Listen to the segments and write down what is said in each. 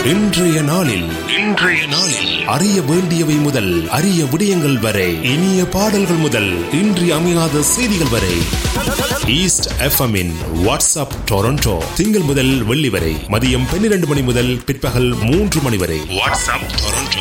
இன்றைய நாளில் அறிய வேண்டியவை முதல் அரிய விடயங்கள் வரை, இனிய பாடல்கள் முதல் இன்றி அமையாத செய்திகள் வரை, ஈஸ்ட் எஃப்எம்மின் வாட்ஸ்அப் டொரண்டோ திங்கள் முதல் வெள்ளி வரை மதியம் 12 மணி முதல் பிற்பகல் 3 மணி வரை. WhatsApp Toronto.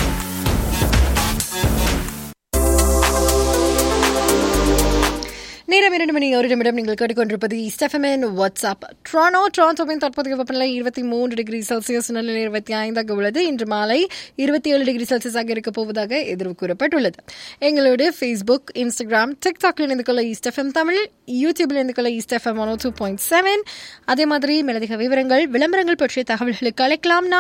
நேரம் 2 மணி 1 நிமிடம். நீங்கள் கேட்டுக்கொண்டிருப்பது ஈஸ்ட் எஃப்எம்மின் வாட்ஸ்அப் டொரண்டோ. டொரண்டோவின் தற்போதைய வெப்பநிலை 23 டிகிரி செல்சியஸ், நிலநிலை 25 உள்ளது. இன்று மாலை 27 டிகிரி செல்சியஸாக இருக்க போவதாக எதிர்வு கூறப்பட்டுள்ளது. எங்களோட ஃபேஸ்புக், இன்ஸ்டாகிராம், டிக்டாக்ல இணைந்து கொள்ள ஈஸ்ட் எஃப்எம் தமிழ், யூடியூப்ல இணைந்து கொள்ள ஈஸ்ட் எஃப்எம் 102.7. அதே மாதிரி மேலதிக விவரங்கள், விளம்பரங்கள் பற்றிய தகவல்களுக்கு அழைக்கலாம்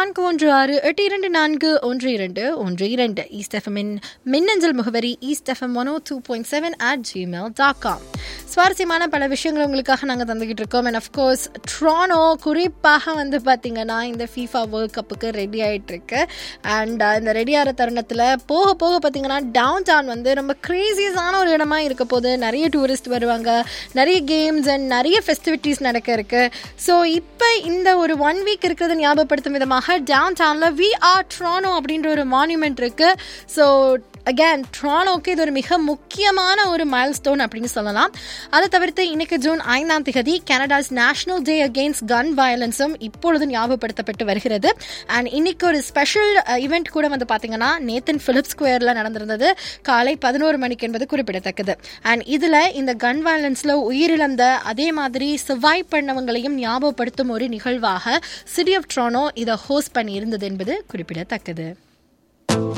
4164121212. ஈஸ்ட் எஃப்எம்மின் மின்னஞ்சல் முகவரி eastfm102.7@gmail.com. சுவாரஸ்யமான பல விஷயங்கள் உங்களுக்காக நாங்கள் தந்துகிட்டு இருக்கோம். அண்ட் அஃப்கோர்ஸ் ட்ரானோ குறிப்பாக பார்த்தீங்கன்னா இந்த ஃபீஃபா வேர்ல்ட் கப்புக்கு ரெடி ஆகிட்டு இருக்கு. அண்ட் இந்த ரெடி ஆகிற தருணத்தில் போக போக பார்த்தீங்கன்னா டவுன் டவுன் ரொம்ப கிரேசியஸான ஒரு இடமா இருக்க போது. நிறைய டூரிஸ்ட் வருவாங்க, நிறைய கேம்ஸ் அண்ட் நிறைய ஃபெஸ்டிவிட்டிஸ் நடக்க இருக்கு. ஸோ இப்போ இந்த ஒரு 1 வீக் இருக்கிறத ஞாபகப்படுத்தும் விதமாக டவுன் டவுனில் வி ஆர் ட்ரானோ அப்படின்ற ஒரு மான்யூமெண்ட் இருக்கு. ஸோ அகேன் ட்ரானோக்கு இது ஒரு மிக முக்கியமான ஒரு மைல்ஸ்டோன் அப்படின்னு சொல்லலாம். அதை தவிர்த்து இன்னைக்கு ஜூன் 5 கனடாஸ் நேஷனல் டே அகெயின்ஸ்ட் கன் வயலன்ஸும் இப்பொழுது ஞாபகப்படுத்தப்பட்டு வருகிறது. அண்ட் இன்னைக்கு ஒரு ஸ்பெஷல் ஈவெண்ட் கூட பார்த்தீங்கன்னா நேத்தன் பிலிப்ஸ் ஸ்கொயரில் நடந்திருந்தது காலை 11 மணிக்கு என்பது குறிப்பிடத்தக்கது. அண்ட் இதில் இந்த கன் வயலன்ஸில் உயிரிழந்த அதே மாதிரி சர்வைவ் பண்ணவங்களையும் ஞாபகப்படுத்தும் ஒரு நிகழ்வாக சிட்டி ஆஃப் ட்ரானோ இதை ஹோஸ்ட் பண்ணி இருந்தது என்பது குறிப்பிடத்தக்கது.